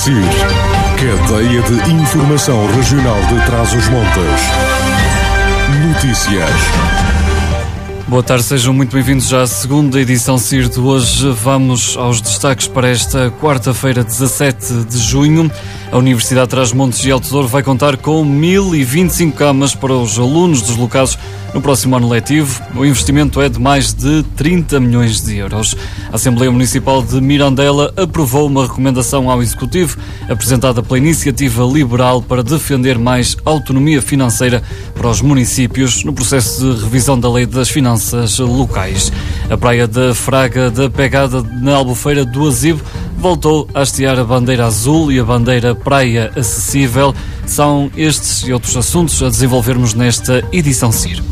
CIR, cadeia de informação regional de Trás-os-Montes. Notícias. Boa tarde, sejam muito bem-vindos à segunda edição CIR de hoje. Vamos aos destaques para esta quarta-feira, 17 de junho. A Universidade de Trás-os-Montes e Alto Douro vai contar com 1025 camas para os alunos deslocados no próximo ano letivo. O investimento é de mais de 30 milhões de euros. A Assembleia Municipal de Mirandela aprovou uma recomendação ao Executivo apresentada pela Iniciativa Liberal para defender mais autonomia financeira para os municípios no processo de revisão da Lei das Finanças Locais. A Praia da Fraga da Pegada na Albufeira do Azibo voltou a hastear a bandeira azul e a bandeira Praia Acessível. São estes e outros assuntos a desenvolvermos nesta edição CIR.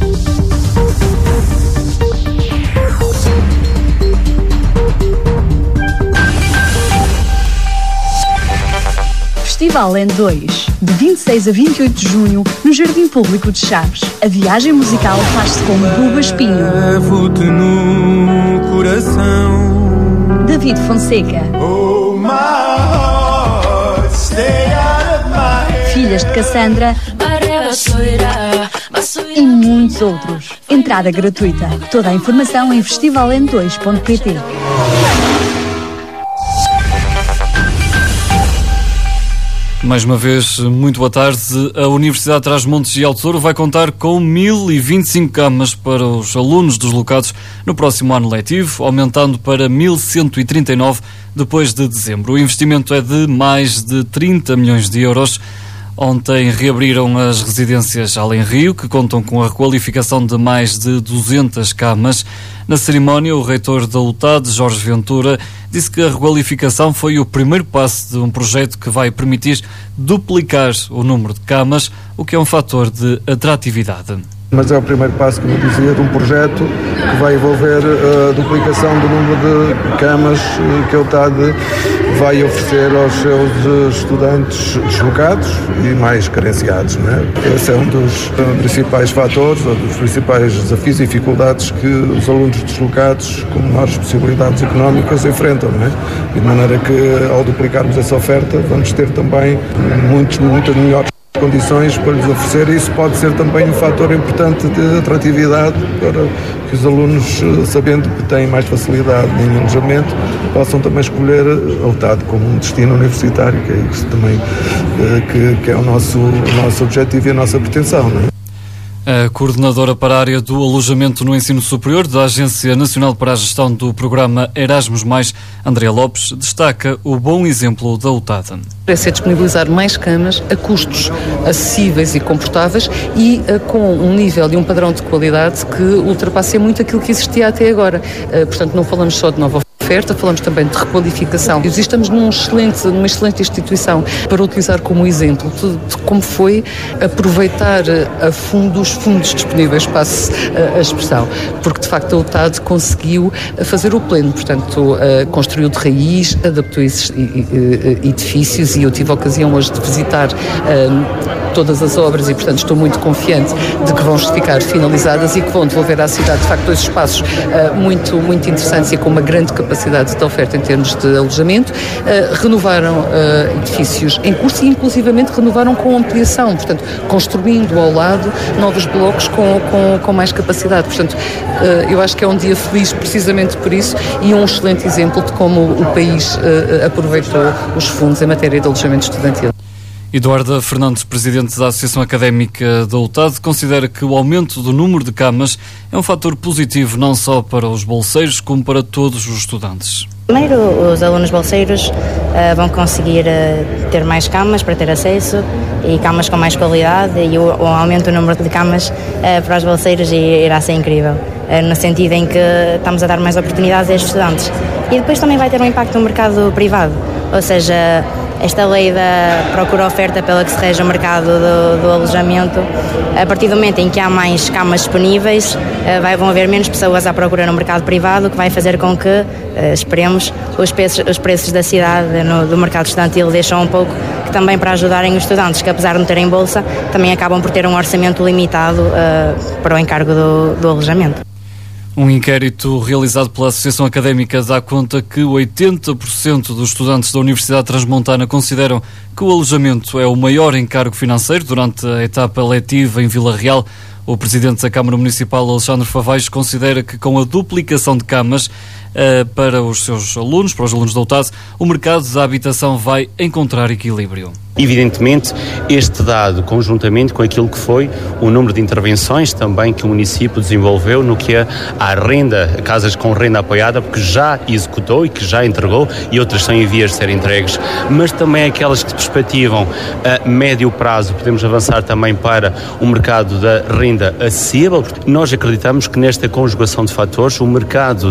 Festival N2, de 26 a 28 de junho, no Jardim Público de Chaves. A viagem musical faz-se com Buba Espinho, levo-te no coração, David Fonseca, oh my heart, stay out of my head. Filhas de Cassandra e muitos outros. Entrada gratuita. Toda a informação em festivaln2.pt. Mais uma vez, muito boa tarde. A Universidade de Trás-os-Montes e Alto Douro vai contar com 1025 camas para os alunos deslocados no próximo ano letivo, aumentando para 1139 depois de dezembro. O investimento é de mais de 30 milhões de euros. Ontem reabriram as residências Além Rio, que contam com a requalificação de mais de 200 camas. Na cerimónia, o reitor da UTAD, Jorge Ventura, disse que a requalificação foi o primeiro passo de um projeto que vai permitir duplicar o número de camas, o que é um fator de atratividade. Mas é o primeiro passo, como eu dizia, de um projeto que vai envolver a duplicação do número de camas que a UTAD vai oferecer aos seus estudantes deslocados e mais carenciados, não é? Esse é um dos principais fatores, um dos principais desafios e dificuldades que os alunos deslocados com menores possibilidades económicas enfrentam, não é? E de maneira que, ao duplicarmos essa oferta, vamos ter também muitas melhores condições para lhes oferecer, e isso pode ser também um fator importante de atratividade para que os alunos, sabendo que têm mais facilidade em alojamento, possam também escolher a UTAD como um destino universitário, que é isso também que é o nosso objetivo e a nossa pretensão, não é? A coordenadora para a área do alojamento no ensino superior da Agência Nacional para a Gestão do Programa Erasmus+, Andrea Lopes, destaca o bom exemplo da UTAD. Parece disponibilizar mais camas a custos acessíveis e confortáveis e com um nível e um padrão de qualidade que ultrapasse muito aquilo que existia até agora. Portanto, não falamos só de nova oferta, falamos também de requalificação. E estamos numa excelente instituição para utilizar como exemplo de como foi aproveitar a fundo os fundos disponíveis, passe a expressão, porque de facto a UTAD conseguiu fazer o pleno, portanto construiu de raiz, adaptou edifícios, e eu tive a ocasião hoje de visitar todas as obras e portanto estou muito confiante de que vão ficar finalizadas e que vão devolver à cidade de facto dois espaços muito interessantes e com uma grande capacidade de oferta em termos de alojamento. Renovaram edifícios em curso e inclusivamente renovaram com ampliação, portanto construindo ao lado novos blocos com mais capacidade. Portanto, eu acho que é um dia feliz precisamente por isso e um excelente exemplo de como o país aproveitou os fundos em matéria de alojamento estudantil. Eduarda Fernandes, presidente da Associação Académica da UTAD, considera que o aumento do número de camas é um fator positivo não só para os bolseiros como para todos os estudantes. Primeiro, os alunos bolseiros vão conseguir ter mais camas para ter acesso e camas com mais qualidade, e o aumento do número de camas para os bolseiros irá ser incrível, no sentido em que estamos a dar mais oportunidades a estes estudantes. E depois também vai ter um impacto no mercado privado, ou seja, esta lei da procura-oferta pela que se rege o mercado do alojamento, a partir do momento em que há mais camas disponíveis, vão haver menos pessoas à procura no mercado privado, o que vai fazer com que, esperemos, os preços da cidade do mercado estudantil deixam um pouco, que também para ajudarem os estudantes que, apesar de não terem bolsa, também acabam por ter um orçamento limitado para o encargo do alojamento. Um inquérito realizado pela Associação Académica dá conta que 80% dos estudantes da Universidade Transmontana consideram que o alojamento é o maior encargo financeiro durante a etapa letiva em Vila Real. O presidente da Câmara Municipal, Alexandre Favais, considera que com a duplicação de camas para os seus alunos, para os alunos da UTAD, o mercado da habitação vai encontrar equilíbrio. Evidentemente, este dado, conjuntamente com aquilo que foi o número de intervenções também que o município desenvolveu no que é a renda, casas com renda apoiada, porque já executou e que já entregou, e outras estão em vias de serem entregues, mas também aquelas que perspectivam a médio prazo, podemos avançar também para o mercado da renda acessível. Nós acreditamos que nesta conjugação de fatores, o mercado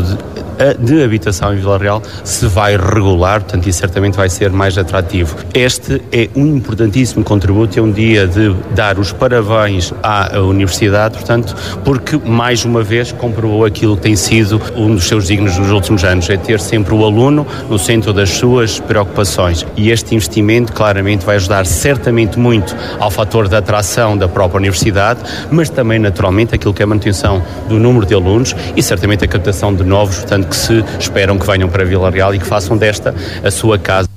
de habitação em Vila Real se vai regular, portanto, isso certamente vai ser mais atrativo. Este é um importantíssimo contributo, é um dia de dar os parabéns à Universidade, portanto, porque mais uma vez comprovou aquilo que tem sido um dos seus dignos nos últimos anos, é ter sempre o aluno no centro das suas preocupações. E este investimento claramente vai ajudar certamente muito ao fator da atração da própria Universidade, mas também naturalmente aquilo que é a manutenção do número de alunos e certamente a captação de novos, portanto, que se esperam que venham para Vila Real e que façam desta a sua casa.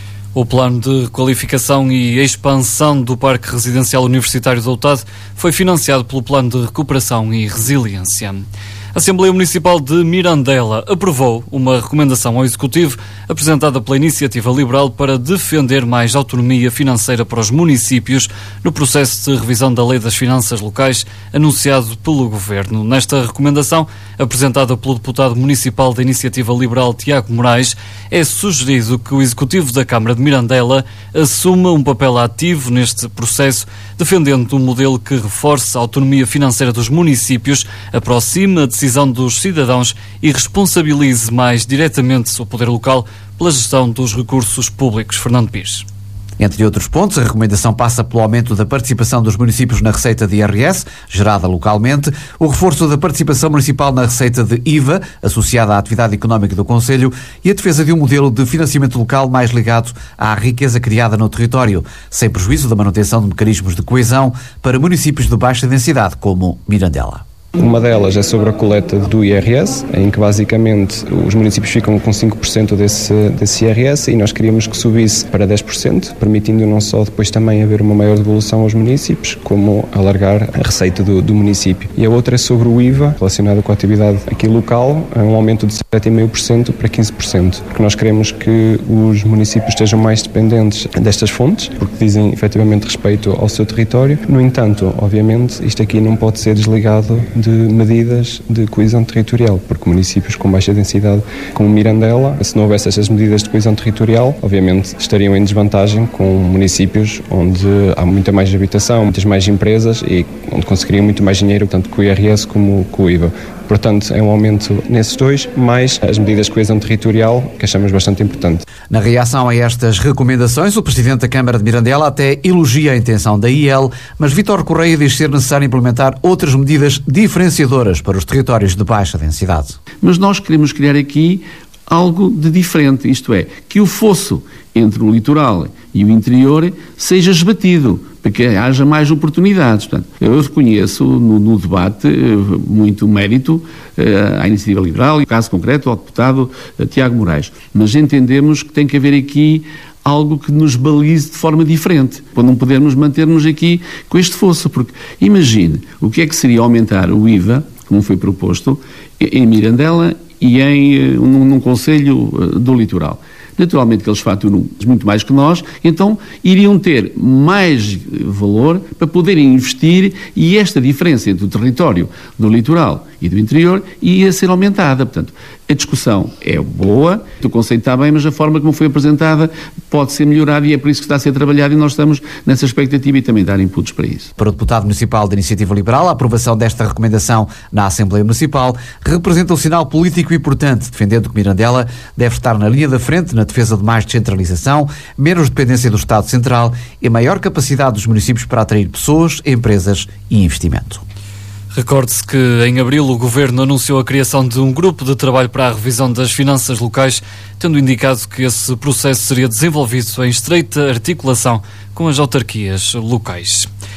O plano de requalificação e expansão do Parque Residencial Universitário da UTAD foi financiado pelo Plano de Recuperação e Resiliência. A Assembleia Municipal de Mirandela aprovou uma recomendação ao Executivo apresentada pela Iniciativa Liberal para defender mais autonomia financeira para os municípios no processo de revisão da Lei das Finanças Locais anunciado pelo Governo. Nesta recomendação, apresentada pelo deputado municipal da Iniciativa Liberal Tiago Moraes, é sugerido que o Executivo da Câmara de Mirandela assuma um papel ativo neste processo, defendendo um modelo que reforce a autonomia financeira dos municípios, aproxime a decisão dos cidadãos e responsabilize mais diretamente o poder local pela gestão dos recursos públicos. Fernando Pires. Entre outros pontos, a recomendação passa pelo aumento da participação dos municípios na receita de IRS, gerada localmente, o reforço da participação municipal na receita de IVA, associada à atividade económica do Concelho, e a defesa de um modelo de financiamento local mais ligado à riqueza criada no território, sem prejuízo da manutenção de mecanismos de coesão para municípios de baixa densidade, como Mirandela. Uma delas é sobre a coleta do IRS, em que basicamente os municípios ficam com 5% desse IRS e nós queríamos que subisse para 10%, permitindo não só depois também haver uma maior devolução aos municípios, como alargar a receita do município. E a outra é sobre o IVA, relacionado com a atividade aqui local, um aumento de 7,5% para 15%, porque nós queremos que os municípios estejam mais dependentes destas fontes, porque dizem efetivamente respeito ao seu território. No entanto, obviamente, isto aqui não pode ser desligado de medidas de coesão territorial, porque municípios com baixa densidade como Mirandela, se não houvesse essas medidas de coesão territorial, obviamente estariam em desvantagem com municípios onde há muita mais habitação, muitas mais empresas e onde conseguiriam muito mais dinheiro, tanto com o IRS como com o IVA. Portanto, é um aumento nesses dois, mais as medidas de coesão territorial, que achamos bastante importante. Na reação a estas recomendações, o Presidente da Câmara de Mirandela até elogia a intenção da IEL, mas Vítor Correia diz ser necessário implementar outras medidas diferenciadoras para os territórios de baixa densidade. Mas nós queremos criar aqui algo de diferente, isto é, que o fosso entre o litoral e o interior seja esbatido, para que haja mais oportunidades. Portanto, eu reconheço no debate muito mérito à Iniciativa Liberal e, no caso concreto, ao deputado Tiago Moraes. Mas entendemos que tem que haver aqui algo que nos balize de forma diferente, para não podermos manter-nos aqui com este fosso, porque imagine o que é que seria aumentar o IVA, como foi proposto, em Mirandela e num concelho do litoral. Naturalmente que eles faturam muito mais que nós, então iriam ter mais valor para poderem investir e esta diferença entre o território do litoral e do interior ia ser aumentada. Portanto, a discussão é boa, o conceito está bem, mas a forma como foi apresentada pode ser melhorada e é por isso que está a ser trabalhado e nós estamos nessa expectativa e também dar inputs para isso. Para o deputado municipal da Iniciativa Liberal, a aprovação desta recomendação na Assembleia Municipal representa um sinal político importante, defendendo que Mirandela deve estar na linha da frente na defesa de mais descentralização, menos dependência do Estado Central e maior capacidade dos municípios para atrair pessoas, empresas e investimento. Recorde-se que em abril o Governo anunciou a criação de um grupo de trabalho para a revisão das finanças locais, tendo indicado que esse processo seria desenvolvido em estreita articulação com as autarquias locais.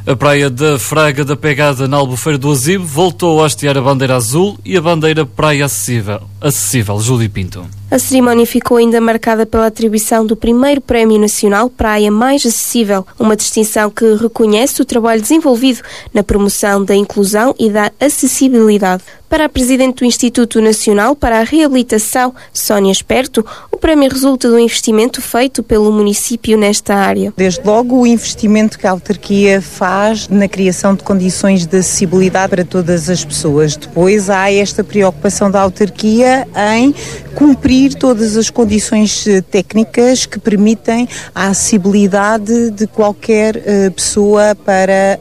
A praia da Fraga da Pegada, na Albufeira do Azibo, voltou a hastear a bandeira azul e a bandeira Praia Acessível. Júlio Pinto. A cerimónia ficou ainda marcada pela atribuição do primeiro Prémio Nacional Praia Mais Acessível, uma distinção que reconhece o trabalho desenvolvido na promoção da inclusão e da acessibilidade. Para a Presidente do Instituto Nacional para a Reabilitação, Sónia Esperto, o prémio resulta do investimento feito pelo município nesta área. Desde logo o investimento que a autarquia faz na criação de condições de acessibilidade para todas as pessoas. Depois há esta preocupação da autarquia em cumprir todas as condições técnicas que permitem a acessibilidade de qualquer pessoa para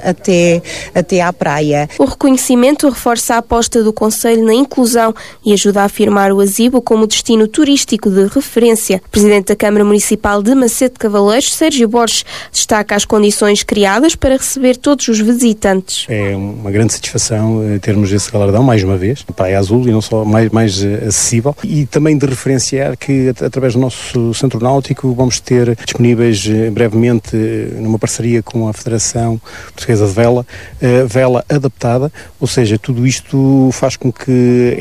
até à praia. O reconhecimento reforça a aposta do Conselho na inclusão e ajuda a afirmar o Azibo como destino turístico de referência. O Presidente da Câmara Municipal de Macedo de Cavaleiros, Sérgio Borges, destaca as condições criadas para receber todos os visitantes. É uma grande satisfação termos esse galardão, mais uma vez, Praia Azul, e não só mais acessível, e também de referenciar que através do nosso centro náutico vamos ter disponíveis brevemente, numa parceria com a Federação Portuguesa de vela adaptada, ou seja, tudo isto faz com que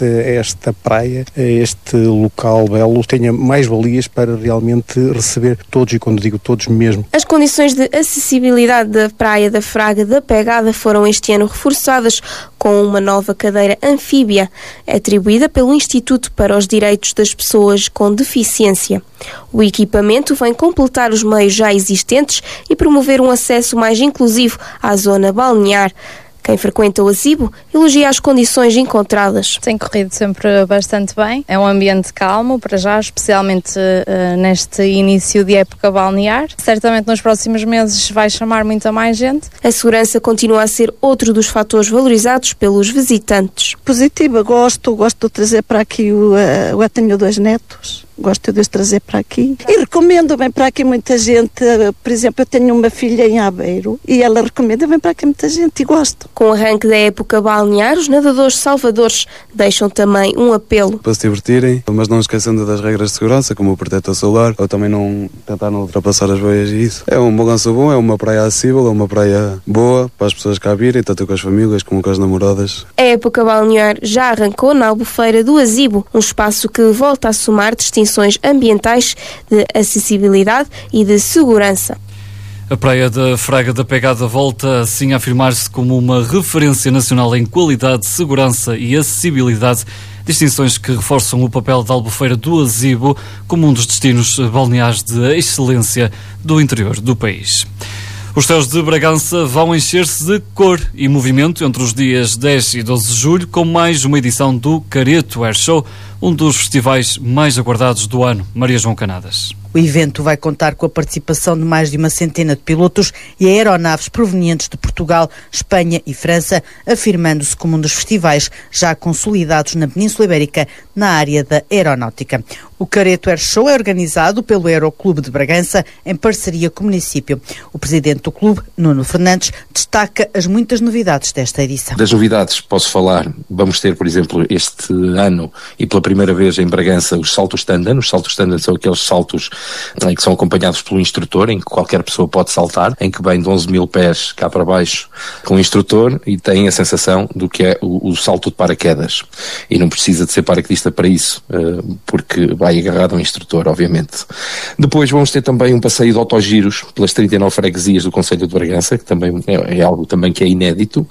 esta praia, este local belo, tenha mais valias para realmente receber todos, e quando digo todos mesmo. As condições de acessibilidade da Praia da Fraga da Pegada foram este ano reforçadas com uma nova cadeira anfíbia, atribuída pelo Instituto para os Direitos das Pessoas com Deficiência. O equipamento vem completar os meios já existentes e promover um acesso mais inclusivo à zona balnear. Quem frequenta o Azibo elogia as condições encontradas. Tem corrido sempre bastante bem. É um ambiente calmo, para já, especialmente neste início de época balnear. Certamente nos próximos meses vai chamar muita mais gente. A segurança continua a ser outro dos fatores valorizados pelos visitantes. Positiva, gosto de trazer para aqui eu tenho 2 netos. Gosto de os trazer para aqui. E recomendo, vem para aqui muita gente. Por exemplo, eu tenho uma filha em Aveiro e ela recomenda, vem para aqui muita gente e gosto. Com o arranque da época balnear, os nadadores salvadores deixam também um apelo. Para se divertirem, mas não esquecendo das regras de segurança, como o protetor solar, ou também não tentar não ultrapassar as boias e isso. É um balanço bom, é uma praia acessível, é uma praia boa para as pessoas cá virem, tanto com as famílias como com as namoradas. A época balnear já arrancou na Albufeira do Azibo, um espaço que volta a somar distinções ambientais, de acessibilidade e de segurança. A Praia da Fraga da Pegada volta assim a afirmar-se como uma referência nacional em qualidade, segurança e acessibilidade, distinções que reforçam o papel da Albufeira do Azibo como um dos destinos balneares de excelência do interior do país. Os céus de Bragança vão encher-se de cor e movimento entre os dias 10 e 12 de julho com mais uma edição do Careto Air Show, um dos festivais mais aguardados do ano. Maria João Canadas. O evento vai contar com a participação de mais de uma centena de pilotos e aeronaves provenientes de Portugal, Espanha e França, afirmando-se como um dos festivais já consolidados na Península Ibérica na área da aeronáutica. O Careto Air Show é organizado pelo Aeroclube de Bragança em parceria com o município. O presidente do clube, Nuno Fernandes, destaca as muitas novidades desta edição. Das novidades posso falar, vamos ter, por exemplo, este ano e pela primeira vez em Bragança os saltos standard. Os saltos standard são aqueles saltos em que são acompanhados pelo instrutor, em que qualquer pessoa pode saltar, em que vem de 11 mil pés cá para baixo com o instrutor e tem a sensação do que é o salto de paraquedas. E não precisa de ser paraquedista para isso, porque vai agarrado ao instrutor, obviamente. Depois vamos ter também um passeio de autogiros pelas 39 freguesias do Concelho de Bragança, que também é algo também que é inédito.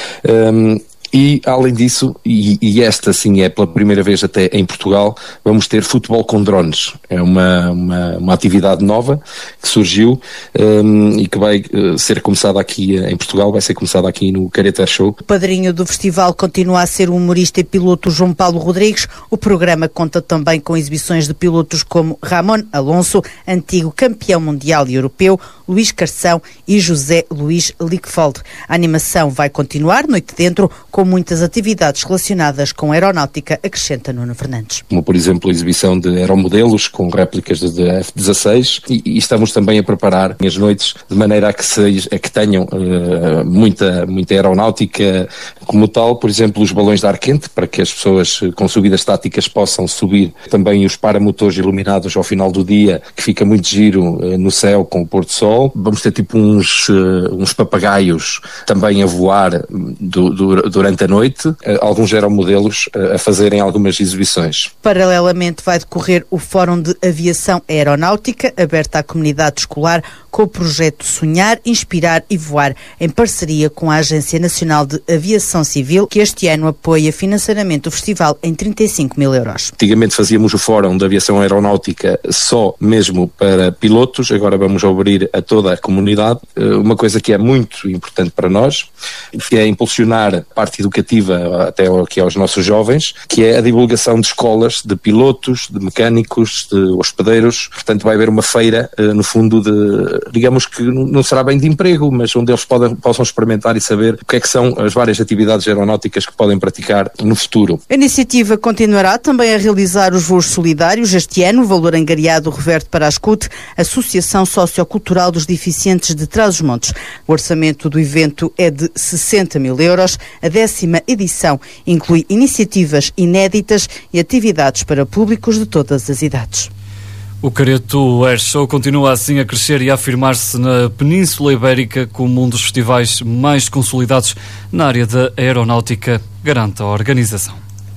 E, além disso, e esta sim é pela primeira vez até em Portugal, vamos ter futebol com drones. É uma atividade nova que surgiu e que vai ser começada aqui em Portugal, vai ser começada aqui no Careto Air Show. O padrinho do festival continua a ser o humorista e piloto João Paulo Rodrigues. O programa conta também com exibições de pilotos como Ramon Alonso, antigo campeão mundial e europeu, Luís Carção e José Luís Lickfeld. A animação vai continuar noite dentro com muitas atividades relacionadas com aeronáutica, acrescenta Nuno Fernandes. Como, por exemplo, a exibição de aeromodelos com réplicas de F-16 e estamos também a preparar as noites de maneira a que tenham muita aeronáutica como tal, por exemplo, os balões de ar quente, para que as pessoas com subidas táticas possam subir, também os paramotores iluminados ao final do dia, que fica muito giro no céu com o pôr do sol. Vamos ter tipo uns papagaios também a voar durante a noite, alguns aeromodelos a fazerem algumas exibições. Paralelamente vai decorrer o Fórum de Aviação Aeronáutica, aberto à comunidade escolar, com o projeto Sonhar, Inspirar e Voar, em parceria com a Agência Nacional de Aviação Civil, que este ano apoia financeiramente o festival em 35 mil euros. Antigamente fazíamos o Fórum de Aviação Aeronáutica só mesmo para pilotos, agora vamos abrir a toda a comunidade. Uma coisa que é muito importante para nós, que é impulsionar a parte educativa até aqui aos nossos jovens, que é a divulgação de escolas, de pilotos, de mecânicos, de hospedeiros. Portanto, vai haver uma feira, no fundo, digamos que não será bem de emprego, mas onde eles possam experimentar e saber o que é que são as várias atividades aeronáuticas que podem praticar no futuro. A iniciativa continuará também a realizar os voos solidários. Este ano, o valor angariado reverte para a SCUT, Associação Sociocultural dos Deficientes de Trás-os-Montes. O orçamento do evento é de 60 mil euros. A 10ª edição inclui iniciativas inéditas e atividades para públicos de todas as idades. O Careto Air Show continua assim a crescer e a afirmar-se na Península Ibérica como um dos festivais mais consolidados na área da aeronáutica, garante a organização.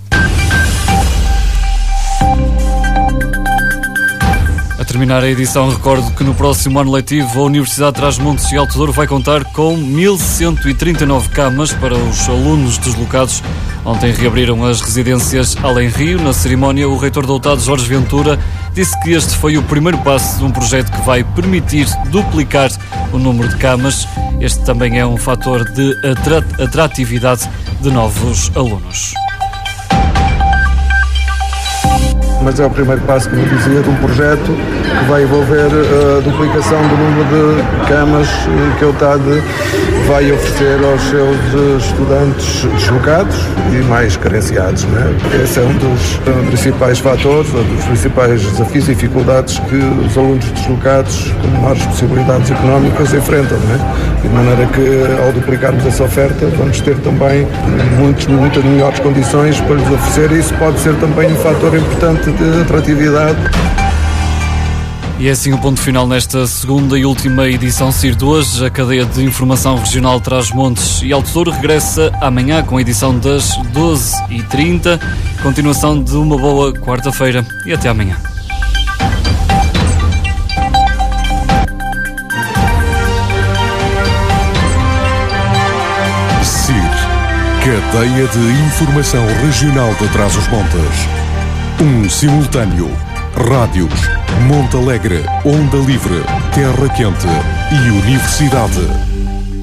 A terminar a edição, recordo que no próximo ano letivo a Universidade de Trás-os-Montes e Alto Douro vai contar com 1.139 camas para os alunos deslocados. Ontem reabriram as residências Além Rio. Na cerimónia, o reitor doutado Jorge Ventura disse que este foi o primeiro passo de um projeto que vai permitir duplicar o número de camas. Este também é um fator de atratividade de novos alunos. Mas é o primeiro passo, como eu dizia, de um projeto que vai envolver a duplicação do número de camas que a UTAD vai oferecer aos seus estudantes deslocados e mais carenciados, né? Esse é um dos principais fatores, um dos principais desafios e dificuldades que os alunos deslocados com maiores possibilidades económicas enfrentam, né? De maneira que, ao duplicarmos essa oferta, vamos ter também muitas melhores condições para lhes oferecer, e isso pode ser também um fator importante de atratividade. E é assim o ponto final nesta segunda e última edição CIR de hoje. A cadeia de informação regional Trás-os-Montes e Alto Douro regressa amanhã com a edição das 12h30. Continuação de uma boa quarta-feira e até amanhã. CIR, cadeia de informação regional de Trás-os-Montes. Simultâneo. Rádios, Monte Alegre, Onda Livre, Terra Quente e Universidade.